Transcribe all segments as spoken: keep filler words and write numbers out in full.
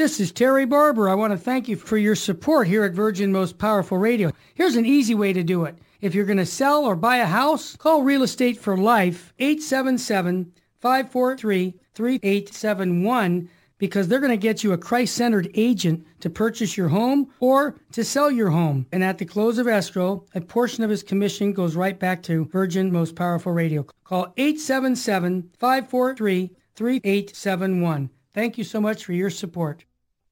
This is Terry Barber. I want to thank you for your support here at Virgin Most Powerful Radio. Here's an easy way to do it. If you're going to sell or buy a house, call Real Estate for Life, eight seven seven, five four three, three eight seven one, because they're going to get you a Christ-centered agent to purchase your home or to sell your home. And at the close of escrow, a portion of his commission goes right back to Virgin Most Powerful Radio. Call eight seven seven, five four three, three eight seven one. Thank you so much for your support.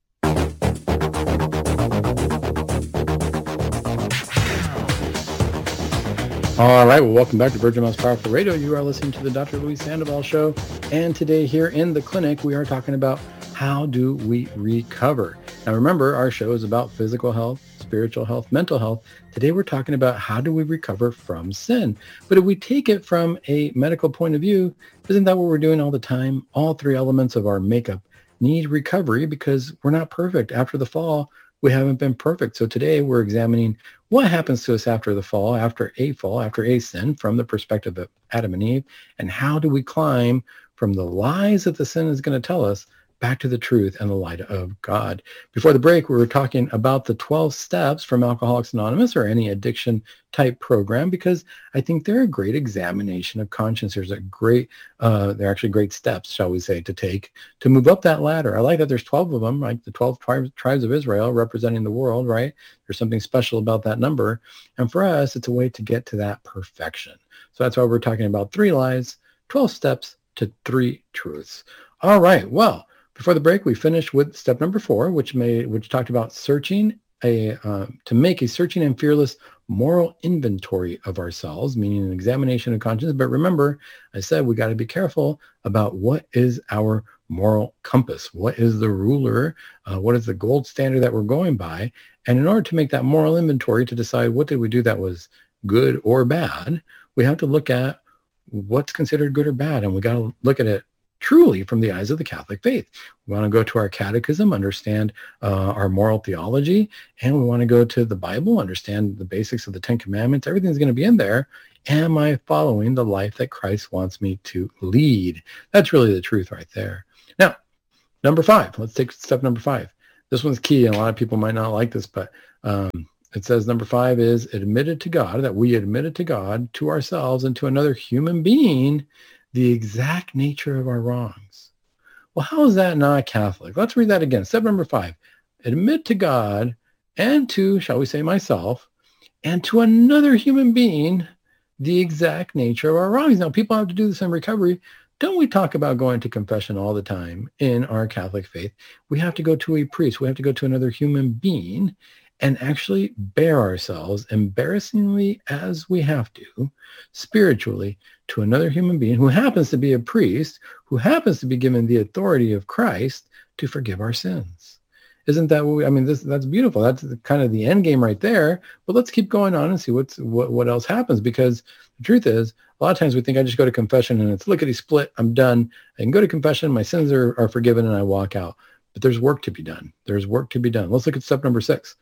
All right, well, welcome back to Virgin Most Powerful Radio. You are listening to the Doctor Luis Sandoval Show, and today here in the clinic, we are talking about how do we recover. Now, remember, our show is about physical health, spiritual health, mental health. Today, we're talking about how do we recover from sin. But if we take it from a medical point of view, isn't that what we're doing all the time? All three elements of our makeup need recovery because we're not perfect. After the fall, we haven't been perfect. So today we're examining what happens to us after the fall, after a fall, after a sin, from the perspective of Adam and Eve, and how do we climb from the lies that the sin is going to tell us back to the truth and the light of God. Before the break, we were talking about the twelve steps from Alcoholics Anonymous or any addiction type program, because I think they're a great examination of conscience. There's a great, uh, they're actually great steps, shall we say, to take to move up that ladder. I like that there's twelve of them, like the twelve tribes, tribes of Israel representing the world, right? There's something special about that number. And for us, it's a way to get to that perfection. So that's why we're talking about three lies, twelve steps to three truths. All right, well, before the break, we finished with step number four, which made which talked about searching a uh, to make a searching and fearless moral inventory of ourselves, meaning an examination of conscience. But remember, I said we got to be careful about what is our moral compass, what is the ruler, uh, what is the gold standard that we're going by, and in order to make that moral inventory to decide what did we do that was good or bad, we have to look at what's considered good or bad, and we got to look at it truly from the eyes of the Catholic faith. We want to go to our catechism, understand uh, our moral theology, and we want to go to the Bible, understand the basics of the Ten Commandments. Everything's going to be in there. Am I following the life that Christ wants me to lead? That's really the truth right there. Now, number five, let's take step number five. This one's key, and a lot of people might not like this, but um, it says number five is admitted to God, that we admitted to God, to ourselves, and to another human being the exact nature of our wrongs. Well, how is that not Catholic? Let's read that again. Step number five, admit to God and to, shall we say, myself, and to another human being the exact nature of our wrongs. Now, people have to do this in recovery. Don't we talk about going to confession all the time in our Catholic faith? We have to go to a priest. We have to go to another human being and actually bear ourselves, embarrassingly as we have to, spiritually, to another human being who happens to be a priest, who happens to be given the authority of Christ to forgive our sins. Isn't that what we, I mean, this, that's beautiful. That's the, kind of the end game right there. But let's keep going on and see what's, what, what else happens, because the truth is, a lot of times we think I just go to confession and it's lickety split, I'm done. I can go to confession, my sins are, are forgiven, and I walk out. But there's work to be done. There's work to be done. Let's look at step number six.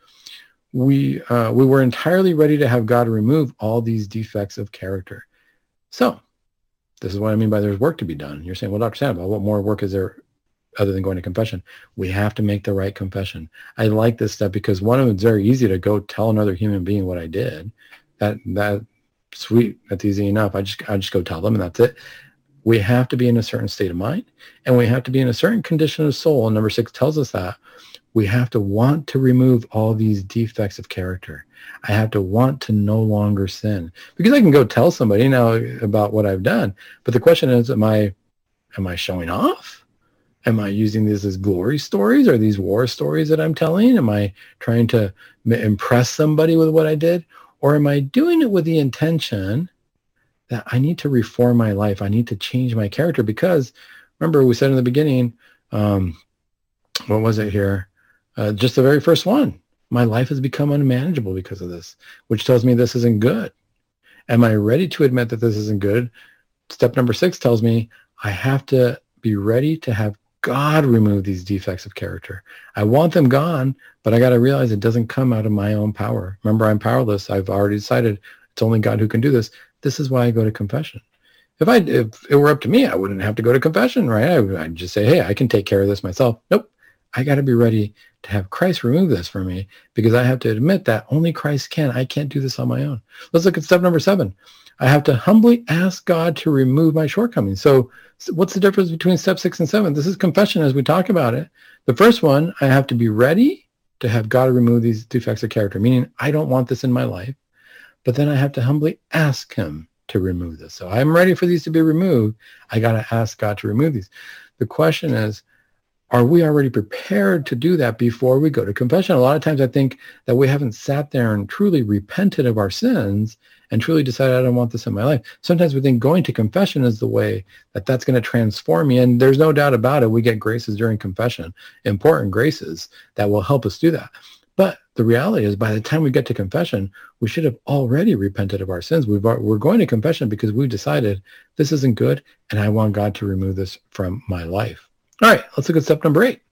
We uh, we were entirely ready to have God remove all these defects of character. So this is what I mean by there's work to be done. You're saying, well, Doctor Sandoval, what more work is there other than going to confession? We have to make the right confession. I like this step because one of them, it's very easy to go tell another human being what I did. That that sweet, that's easy enough. I just I just go tell them and that's it. We have to be in a certain state of mind, and we have to be in a certain condition of soul. And number six tells us that. We have to want to remove all these defects of character. I have to want to no longer sin, because I can go tell somebody now about what I've done. But the question is, am I, am I showing off? Am I using these as glory stories? Are these war stories that I'm telling? Am I trying to impress somebody with what I did? Or am I doing it with the intention that I need to reform my life? I need to change my character, because remember we said in the beginning, um, what was it here? Uh, just the very first one. My life has become unmanageable because of this, which tells me this isn't good. Am I ready to admit that this isn't good? Step number six tells me I have to be ready to have God remove these defects of character. I want them gone, but I got to realize it doesn't come out of my own power. Remember, I'm powerless. I've already decided it's only God who can do this. This is why I go to confession. If I, if it were up to me, I wouldn't have to go to confession, right? I, I'd just say, hey, I can take care of this myself. Nope. I got to be ready to have Christ remove this for me, because I have to admit that only Christ can. I can't do this on my own. Let's look at step number seven. I have to humbly ask God to remove my shortcomings. So what's the difference between step six and seven? This is confession as we talk about it. The first one, I have to be ready to have God remove these defects of character, meaning I don't want this in my life. But then I have to humbly ask him to remove this. So I'm ready for these to be removed. I got to ask God to remove these. The question is, are we already prepared to do that before we go to confession? A lot of times I think that we haven't sat there and truly repented of our sins and truly decided, I don't want this in my life. Sometimes we think going to confession is the way that that's going to transform me. And there's no doubt about it. We get graces during confession, important graces that will help us do that. But the reality is, by the time we get to confession, we should have already repented of our sins. We've, we're going to confession because we've decided this isn't good, and I want God to remove this from my life. All right, let's look at step number eight.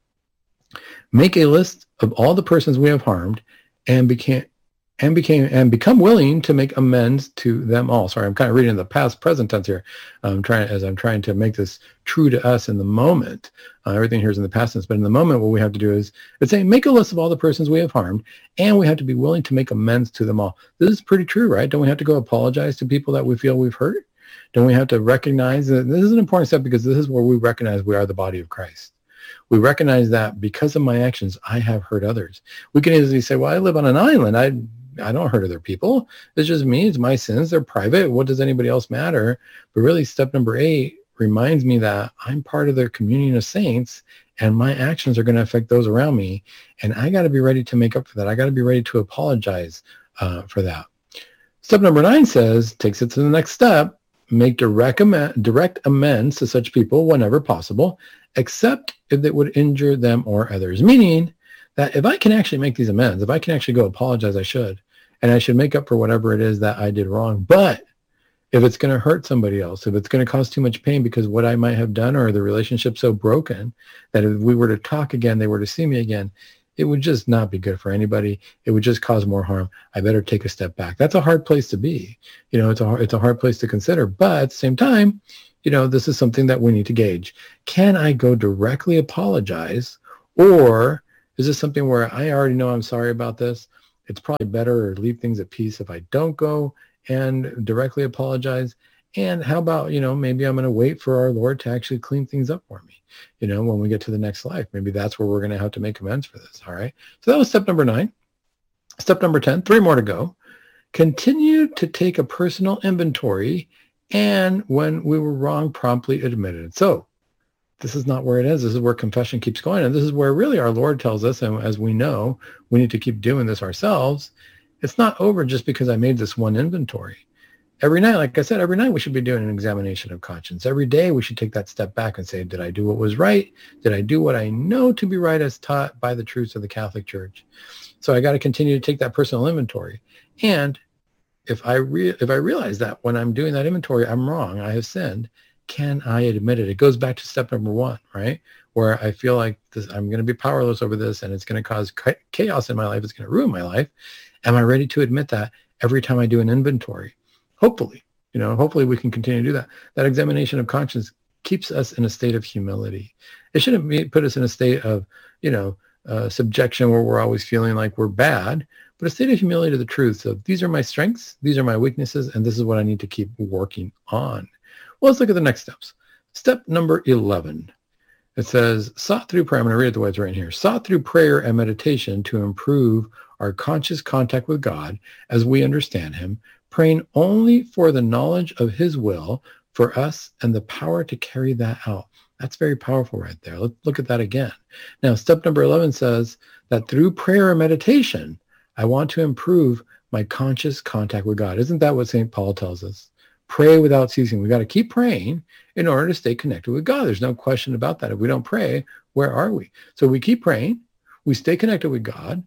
Make a list of all the persons we have harmed and became and became and become willing to make amends to them all. Sorry, I'm kind of reading the past present tense here. I'm trying as I'm trying to make this true to us in the moment. Uh, everything here is in the past tense, but in the moment, what we have to do is it's saying make a list of all the persons we have harmed, and we have to be willing to make amends to them all. This is pretty true, right? Don't we have to go apologize to people that we feel we've hurt? Don't we have to recognize that this is an important step, because this is where we recognize we are the body of Christ. We recognize that because of my actions, I have hurt others. We can easily say, well, I live on an island. I I don't hurt other people. It's just me. It's my sins. They're private. What does anybody else matter? But really, step number eight reminds me that I'm part of the communion of saints, and my actions are going to affect those around me. And I got to be ready to make up for that. I got to be ready to apologize uh, for that. Step number nine says, takes it to the next step. Make direct, am- direct amends to such people whenever possible, except if it would injure them or others. Meaning that if I can actually make these amends, if I can actually go apologize, I should. And I should make up for whatever it is that I did wrong. But if it's going to hurt somebody else, if it's going to cause too much pain because what I might have done, or the relationship so broken that if we were to talk again, they were to see me again, it would just not be good for anybody. It would just cause more harm. I better take a step back. That's a hard place to be. You know, it's a, it's a hard place to consider. But at the same time, you know, this is something that we need to gauge. Can I go directly apologize? Or is this something where I already know I'm sorry about this? It's probably better to leave things at peace if I don't go and directly apologize. And how about, you know, maybe I'm going to wait for our Lord to actually clean things up for me. You know, when we get to the next life, maybe that's where we're going to have to make amends for this. All right. So that was step number nine. Step number ten, three more to go. Continue to take a personal inventory, and when we were wrong, promptly admit it. So this is not where it is. This is where confession keeps going. And this is where really our Lord tells us, and as we know, we need to keep doing this ourselves. It's not over just because I made this one inventory. Every night, like I said, every night we should be doing an examination of conscience. Every day we should take that step back and say, did I do what was right? Did I do what I know to be right as taught by the truths of the Catholic Church? So I got to continue to take that personal inventory. And if I re- if I realize that when I'm doing that inventory, I'm wrong, I have sinned, can I admit it? It goes back to step number one, right? Where I feel like this, I'm going to be powerless over this, and it's going to cause chaos in my life. It's going to ruin my life. Am I ready to admit that every time I do an inventory? Hopefully, you know, hopefully we can continue to do that. That examination of conscience keeps us in a state of humility. It shouldn't be, put us in a state of, you know, uh, subjection where we're always feeling like we're bad, but a state of humility to the truth. So these are my strengths, these are my weaknesses, and this is what I need to keep working on. Well, let's look at the next steps. Step number eleven. It says, sought through prayer. I'm going to read it the way it's written here. Sought through prayer and meditation to improve our conscious contact with God as we understand him, praying only for the knowledge of his will for us and the power to carry that out. That's very powerful right there. Let's look at that again. Now, step number eleven says that through prayer and meditation, I want to improve my conscious contact with God. Isn't that what Saint Paul tells us? Pray without ceasing. We got to keep praying in order to stay connected with God. There's no question about that. If we don't pray, where are we? So we keep praying, we stay connected with God,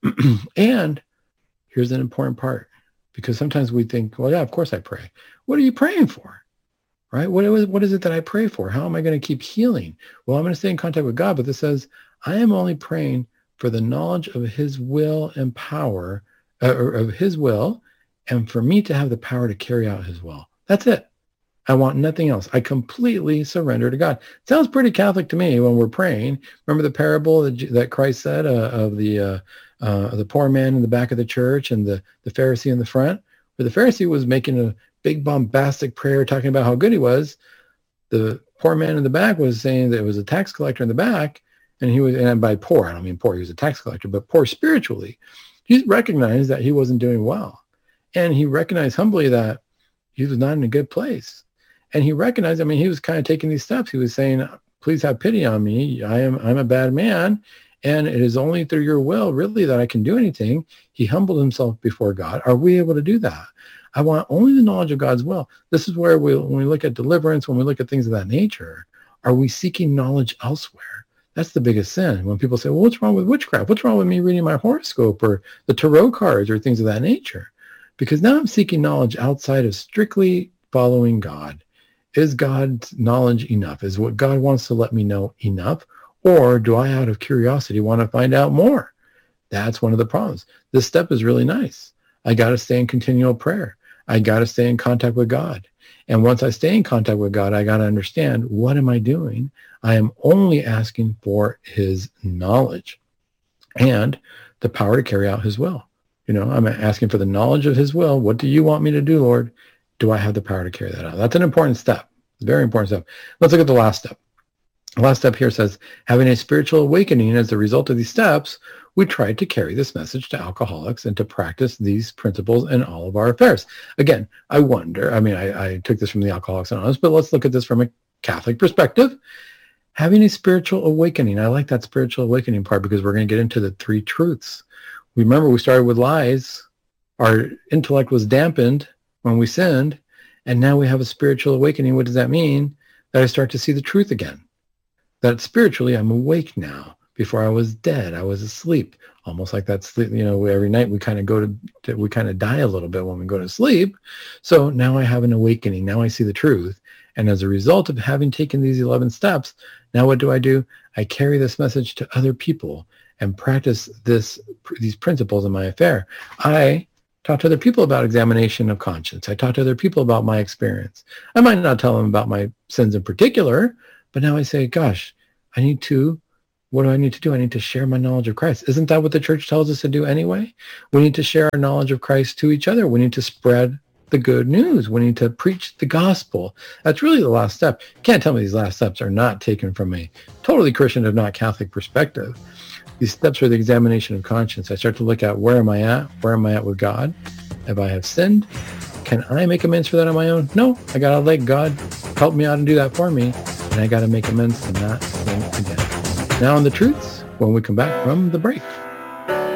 and here's an important part, because sometimes we think, well, yeah, of course I pray. What are you praying for? Right? What is, what is it that I pray for? How am I going to keep healing? Well, I'm going to stay in contact with God, but this says, I am only praying for the knowledge of his will and power, uh, or of his will, and for me to have the power to carry out his will. That's it. I want nothing else. I completely surrender to God. Sounds pretty Catholic to me when we're praying. Remember the parable that, that Christ said uh, of the uh, uh, the poor man in the back of the church and the, the Pharisee in the front? Where the Pharisee was making a big bombastic prayer talking about how good he was. The poor man in the back was saying that it was a tax collector in the back. And he was, and by poor, I don't mean poor, he was a tax collector, but poor spiritually. He recognized that he wasn't doing well. And he recognized humbly that he was not in a good place. And he recognized, I mean, he was kind of taking these steps. He was saying, please have pity on me. I am, I'm a bad man. And it is only through your will, really, that I can do anything. He humbled himself before God. Are we able to do that? I want only the knowledge of God's will. This is where we, when we look at deliverance, when we look at things of that nature, are we seeking knowledge elsewhere? That's the biggest sin. When people say, well, what's wrong with witchcraft? What's wrong with me reading my horoscope or the tarot cards or things of that nature? Because now I'm seeking knowledge outside of strictly following God. Is God's knowledge enough? Is what God wants to let me know enough? Or do I, out of curiosity, want to find out more? That's one of the problems. This step is really nice. I got to stay in continual prayer. I got to stay in contact with God. And once I stay in contact with God, I got to understand, what am I doing? I am only asking for his knowledge and the power to carry out his will. You know, I'm asking for the knowledge of his will. What do you want me to do, Lord? Do I have the power to carry that out? That's an important step. It's a very important step. Let's look at the last step. The last step here says, having a spiritual awakening as a result of these steps, we tried to carry this message to alcoholics and to practice these principles in all of our affairs. Again, I wonder, I mean, I, I took this from the Alcoholics Anonymous, but let's look at this from a Catholic perspective. Having a spiritual awakening. I like that spiritual awakening part because we're going to get into the three truths. Remember, we started with lies. Our intellect was dampened when we sinned, and now we have a spiritual awakening. What does that mean? That I start to see the truth again. That spiritually I'm awake now. Before I was dead, I was asleep. Almost like that sleep, you know, every night we kind of go to, to, we kind of die a little bit when we go to sleep. So now I have an awakening. Now I see the truth. And as a result of having taken these eleven steps, now what do I do? I carry this message to other people and practice this, these principles in my affair. I talk to other people about examination of conscience. I talk to other people about my experience. I might not tell them about my sins in particular, but now I say, gosh, I need to, what do I need to do? I need to share my knowledge of Christ. Isn't that what the church tells us to do anyway? We need to share our knowledge of Christ to each other. We need to spread the good news. We need to preach the gospel. That's really the last step. You can't tell me these last steps are not taken from a totally Christian, if not Catholic perspective. These steps are the examination of conscience. I start to look at, where am I at? Where am I at with God? Have I have sinned? Can I make amends for that on my own? No, I got to let God help me out and do that for me. And I got to make amends to not sin again. Now on the truths when we come back from the break.